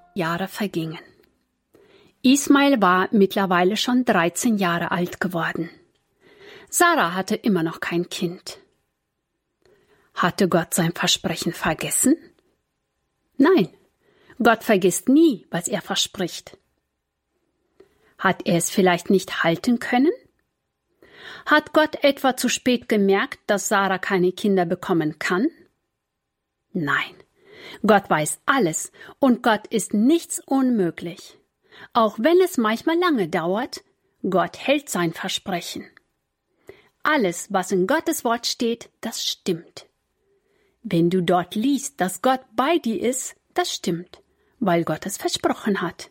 Jahre vergingen. Ismael war mittlerweile schon 13 Jahre alt geworden. Sarah hatte immer noch kein Kind. Hatte Gott sein Versprechen vergessen? Nein, Gott vergisst nie, was er verspricht. Hat er es vielleicht nicht halten können? Hat Gott etwa zu spät gemerkt, dass Sarah keine Kinder bekommen kann? Nein, Gott weiß alles und Gott ist nichts unmöglich. Auch wenn es manchmal lange dauert, Gott hält sein Versprechen. Alles, was in Gottes Wort steht, das stimmt. Wenn du dort liest, dass Gott bei dir ist, das stimmt, weil Gott es versprochen hat.